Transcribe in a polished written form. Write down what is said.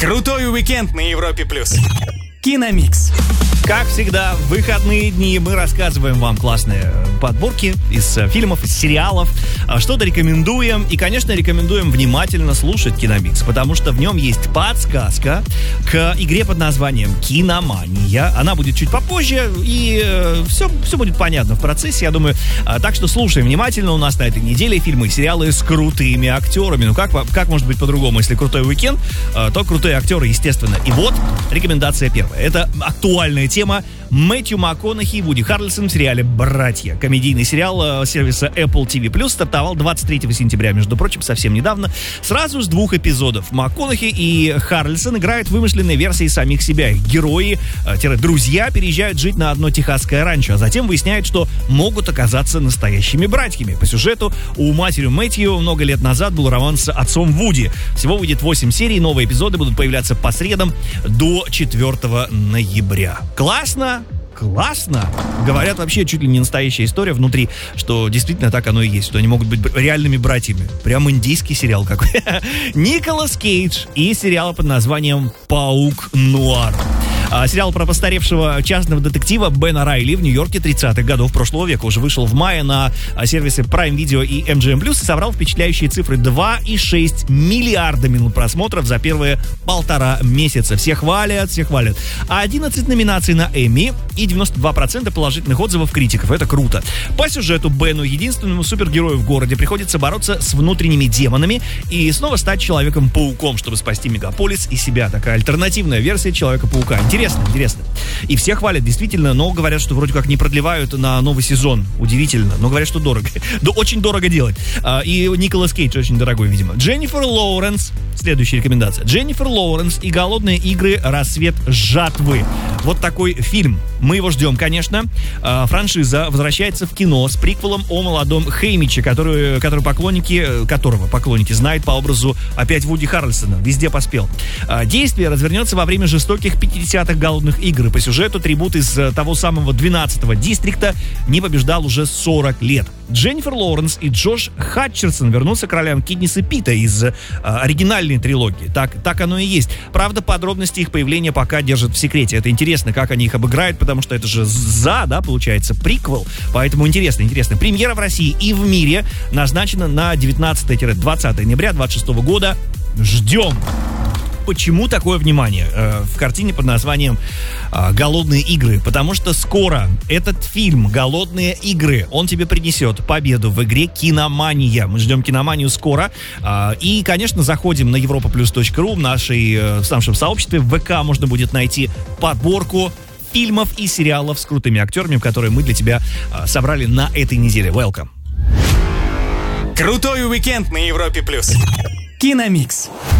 Крутой уикенд на Европе+. Киномикс. Как всегда, в выходные дни мы рассказываем вам классные подборки из фильмов, из сериалов, что-то рекомендуем. И, конечно, рекомендуем внимательно слушать Киномикс, потому что в нем есть подсказка к игре под названием «Киномания». Она будет чуть попозже, и все будет понятно в процессе, я думаю. Так что слушаем внимательно. У нас на этой неделе фильмы и сериалы с крутыми актерами. Ну, как может быть по-другому? Если крутой уикенд, то крутые актеры, естественно. И вот рекомендация первая. Это актуальная тема. Мэтью МакКонахи и Вуди Харрельсон в сериале «Братья». Комедийный сериал сервиса Apple TV+, стартовал 23 сентября, между прочим, совсем недавно. Сразу с 2 эпизодов. МакКонахи и Харрельсон играют вымышленные версии самих себя. Их герои-друзья переезжают жить на одно техасское ранчо, а затем выясняют, что могут оказаться настоящими братьями. По сюжету у матери Мэтью много лет назад был роман с отцом Вуди. Всего выйдет 8 серий, новые эпизоды будут появляться по средам до 4 ноября. Классно? Классно. Говорят, вообще чуть ли не настоящая история внутри, что действительно так оно и есть, что они могут быть реальными братьями. Прям индийский сериал какой. Николас Кейдж и сериал под названием «Паук Нуар». Сериал про постаревшего частного детектива Бена Райли в Нью-Йорке 30-х годов прошлого века уже вышел в мае на сервисы Prime Video и MGM+, и собрал впечатляющие цифры 2,6 миллиарда минут просмотров за первые 1,5 месяца. Все хвалят. 11 номинаций на Эмми и 92% положительных отзывов критиков. Это круто. По сюжету Бену, единственному супергерою в городе, приходится бороться с внутренними демонами и снова стать Человеком-пауком, чтобы спасти мегаполис и себя. Такая альтернативная версия Человека-паука. Интересно. И все хвалят, действительно, но говорят, что вроде как не продлевают на новый сезон. Удивительно. Но говорят, что дорого. Да, очень дорого делать. И Николас Кейдж очень дорогой, видимо. Дженнифер Лоуренс. Следующая рекомендация. Дженнифер Лоуренс и «Голодные игры. Рассвет жатвы». Вот такой фильм. Мы его ждем, конечно. Франшиза возвращается в кино с приквелом о молодом Хеймиче, которого поклонники знают по образу опять Вуди Харрельсона. Везде поспел. Действие развернется во время жестоких 50-х голодных игр. По сюжету трибут из того самого 12-го дистрикта не побеждал уже 40 лет. Дженнифер Лоуренс и Джош Хатчерсон вернутся к ролям Кидниса Пита из оригинальной трилогии. Так оно и есть. Правда, подробности их появления пока держат в секрете. Это интересно, как они их обыграют, потому что это же получается, приквел. Поэтому интересно. Премьера в России и в мире назначена на 19-20 ноября 2026 года. Ждем. Почему такое внимание в картине под названием «Голодные игры»? Потому что скоро этот фильм «Голодные игры», он тебе принесет победу в игре «Киномания». Мы ждем «Киноманию» скоро. И, конечно, заходим на europaplus.ru. В нашем сообществе в ВК можно будет найти подборку фильмов и сериалов с крутыми актерами, которые мы для тебя собрали на этой неделе. Welcome. Крутой уикенд на Европе+. Киномикс.